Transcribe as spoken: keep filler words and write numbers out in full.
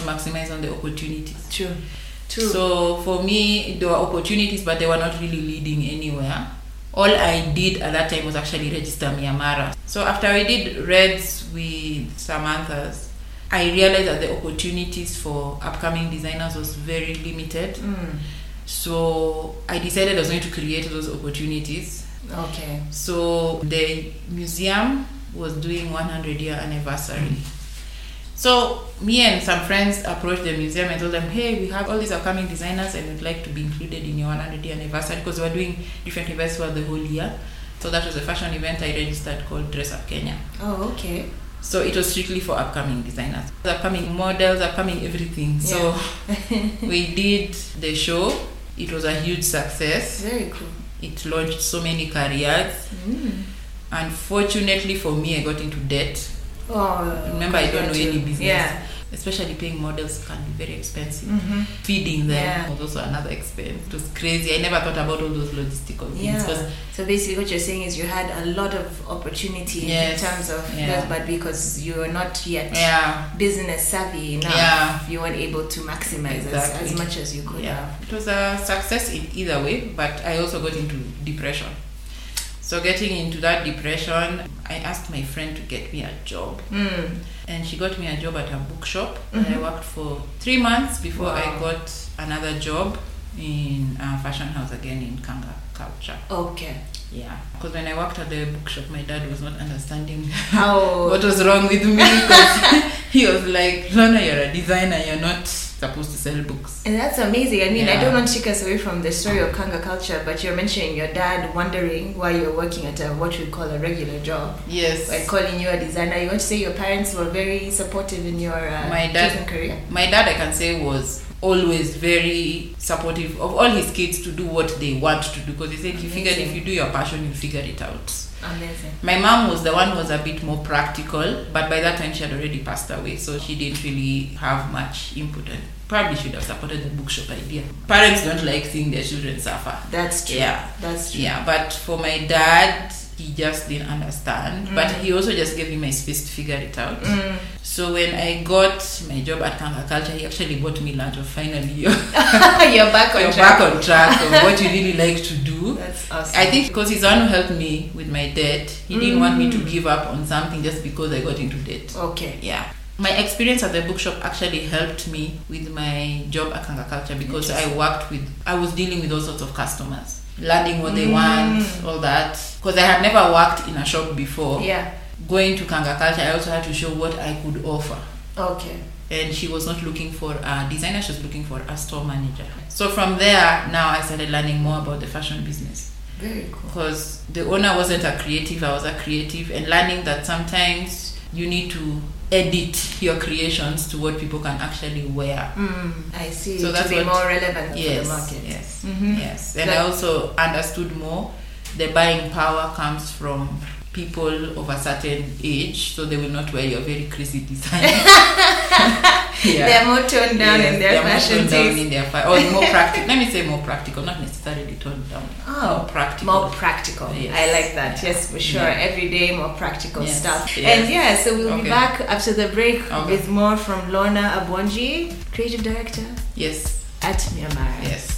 maximize on the opportunities. True. True. So for me, there were opportunities, but they were not really leading anywhere. All I did at that time was actually register Myanmar. So after I did Reds with Samantha's, I realized that the opportunities for upcoming designers was very limited. Mm. So I decided I was going to create those opportunities. Okay. So the museum was doing one hundred year anniversary. So me and some friends approached the museum and told them, hey, we have all these upcoming designers and we'd like to be included in your one hundred year anniversary, because we were doing different events for the whole year. So that was a fashion event I registered called Dress Up Kenya. Oh, okay. So it was strictly for upcoming designers, upcoming models, upcoming everything. So Yeah. we did the show. It was a huge success. Very cool. It launched so many careers. Mm. Unfortunately for me, I got into debt. Oh, Remember, I don't know any business. Yeah. Especially paying models can be very expensive. Mm-hmm. Feeding them Yeah. was also another expense. It was crazy. I never thought about all those logistical things. Yeah. 'Cause So basically, what you're saying is you had a lot of opportunity Yes. in terms of Yeah. that, but because you were not yet yeah, business savvy enough, Yeah. you weren't able to maximize as, Exactly. as much as you could yeah. have. It was a success in either way, but I also got into depression. So getting into that depression, I asked my friend to get me a job. Mm. And she got me a job at a bookshop. And I Mhm. worked for three months before Wow. I got another job in a fashion house again in Kanga Culture. Okay. Yeah. Because when I worked at the bookshop, my dad was not understanding How? what was wrong with me. Because he was like, Lorna, you're a designer. You're not supposed to sell books. And that's amazing. I mean, I Yeah. don't want to take us away from the story of Kanga Culture, but you're mentioning your dad wondering why you're working at a what we call a regular job. Yes. By calling you a designer, you want to say your parents were very supportive in your uh, My dad- chosen career? My dad, I can say, was always very supportive of all his kids to do what they want to do, because he said he figured if you do your passion, you'll figure it out. Amazing. My mom was the one who was a bit more practical, but by that time she had already passed away, so she didn't really have much input and probably should have supported the bookshop idea. Parents don't like seeing their children suffer. That's true. Yeah. That's true. Yeah, but for my dad, he just didn't understand. But he also just gave me my space to figure it out. Mm. So when I got my job at Kanga Culture, he actually bought me lunch of finally you're, You're back on you're track. back on track of what you really like to do. That's awesome. I think because he's the one who helped me with my debt, he didn't want me to give up on something just because I got into debt. Okay. Yeah. My experience at the bookshop actually helped me with my job at Kanga Culture, because I worked with, I was dealing with all sorts of customers, learning what they want, all that. Because I had never worked in a shop before. Yeah. Going to Kanga Culture, I also had to show what I could offer. Okay. And she was not looking for a designer, she was looking for a store manager. So from there, now I started learning more about the fashion business. Very cool. Because the owner wasn't a creative, I was a creative, and learning that sometimes you need to edit your creations to what people can actually wear. Mm, I see. So to that's be what- more relevant Yes, for the market. yes, Mhm. yes. And Like- I also understood more the buying power comes from people of a certain age, so they will not wear your very crazy design. Yeah. They're more toned down Yes, in their they're more fashion toned down taste. in their fa- or more practical. Let me say more practical, not necessarily toned down. Oh, more practical. More practical. Yes. I like that. Yeah. Yes, for sure. Yeah. Every day, more practical Yes. stuff. Yes. And yeah, so we'll be Okay. back after the break Okay. with more from Lorna Abonji, creative director Yes, at Myanmar. yes.